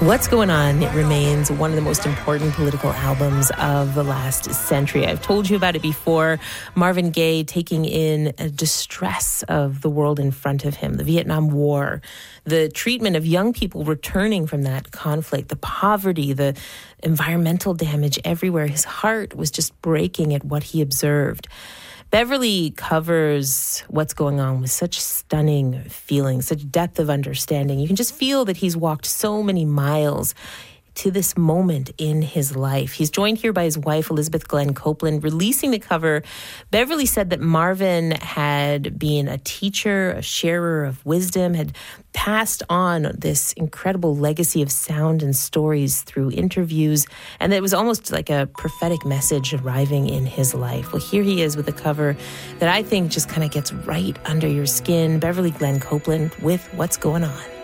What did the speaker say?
What's Going On? It remains one of the most important political albums of the last century. I've told you about it before. Marvin Gaye taking in a distress of the world in front of him, the Vietnam War, the treatment of young people returning from that conflict, the poverty, the environmental damage everywhere. His heart was just breaking at what he observed. Beverly covers what's going on with such stunning feeling, such depth of understanding. You can just feel that he's walked so many miles to this moment in his life. He's joined here by his wife, Elizabeth Glenn Copeland, releasing the cover. Beverly said that Marvin had been a teacher, a sharer of wisdom, had passed on this incredible legacy of sound and stories through interviews, and that it was almost like a prophetic message arriving in his life. Well, here he is with a cover that I think just kind of gets right under your skin. Beverly Glenn Copeland with What's Going On.